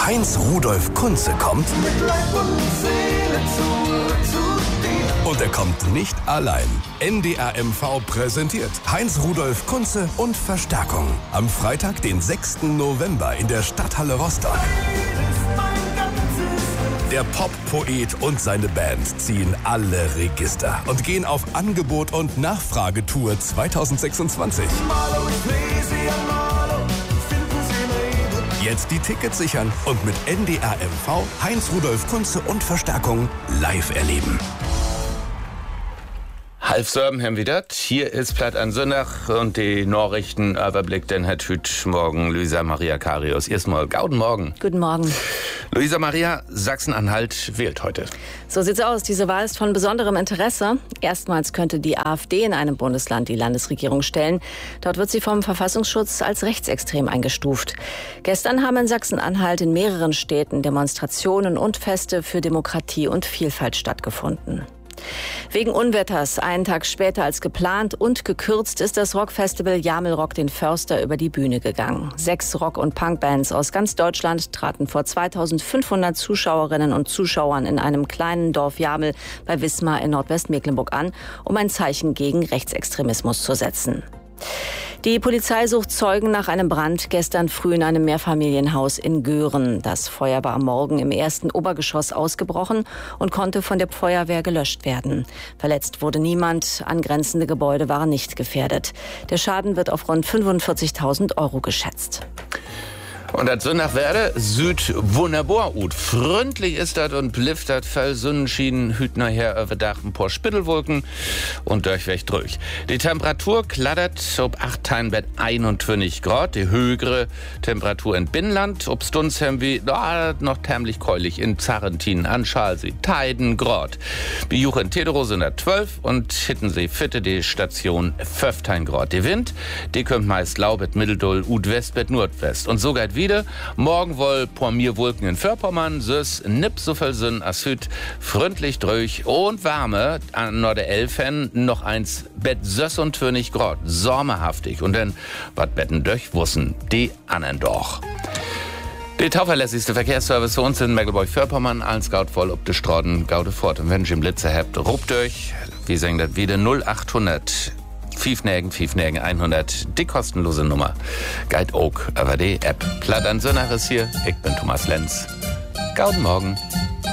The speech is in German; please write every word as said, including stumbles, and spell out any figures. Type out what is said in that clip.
Heinz Rudolf Kunze kommt. Mit Leib und Seele zurück zu dir. Und er kommt nicht allein. N D R M V präsentiert Heinz Rudolf Kunze und Verstärkung. Am Freitag, den sechsten November in der Stadthalle Rostock. Der Pop-Poet und seine Band ziehen alle Register und gehen auf Angebot- und Nachfragetour zwanzig sechsundzwanzig. Jetzt die Tickets sichern und mit N D R M V Heinz Rudolf Kunze und Verstärkung live erleben. Halb sieben haben wir das. Hier ist Platt an Sonntag und die Nachrichten überblickt den Herr Tüt morgen Luisa Maria Karius. Erstmal guten Morgen. Guten Morgen. Luisa Maria, Sachsen-Anhalt wählt heute. So sieht's aus. Diese Wahl ist von besonderem Interesse. Erstmals könnte die AfD in einem Bundesland die Landesregierung stellen. Dort wird sie vom Verfassungsschutz als rechtsextrem eingestuft. Gestern haben in Sachsen-Anhalt in mehreren Städten Demonstrationen und Feste für Demokratie und Vielfalt stattgefunden. Wegen Unwetters, einen Tag später als geplant und gekürzt, ist das Rockfestival Jamelrock den Förster über die Bühne gegangen. Sechs Rock- und Punkbands aus ganz Deutschland traten vor zweitausendfünfhundert Zuschauerinnen und Zuschauern in einem kleinen Dorf Jamel bei Wismar in Nordwestmecklenburg an, um ein Zeichen gegen Rechtsextremismus zu setzen. Die Polizei sucht Zeugen nach einem Brand gestern früh in einem Mehrfamilienhaus in Göhren. Das Feuer war am Morgen im ersten Obergeschoss ausgebrochen und konnte von der Feuerwehr gelöscht werden. Verletzt wurde niemand, angrenzende Gebäude waren nicht gefährdet. Der Schaden wird auf rund fünfundvierzigtausend Euro geschätzt. Und das Sonntag werde Süd wunderbar ut. Freundlich ist das und bliftert voll Sonnenschienen, hüt nachher überdach ein paar Spittelwolken und durchweg durch. Die Temperatur klattert ob acht Bett einundzwanzig Grad, die höhere Temperatur in Binnenland, ob Stunds haben wir oh, noch tämlich keulig in Zarrentin an Schalsee, Teiden Grad. Wie Juch in Tedero sind da zwölf und Hittensee Fitte die Station fünfzehn Grad. Die Wind, die kommt meist Laubet, Mitteldull, Ud Westbett, Nordwest und sogar wieder. Morgen wohl por mir Wolken in Vorpommern, süß, nipp so viel Sinn as Hüt, freundlich drüch und warme, an Norde Elfen noch eins Bett süß und twinnig Grad, sommerhaftig und dann wat Betten durchwussen, die annen doch. Der tauverlässigste Verkehrsservice für uns in Mecklenburg-Vorpommern, allen Scout voll ob de Strauden, Gaude fort und wenn ihr im Blitzer habt, rupt durch, wir sagen das wieder null achthundert Fiefnägen, Fiefnägen hundert, die kostenlose Nummer. Guide Oak, aber die App. Platt an Sonnach ist hier, ich bin Thomas Lenz. Guten Morgen.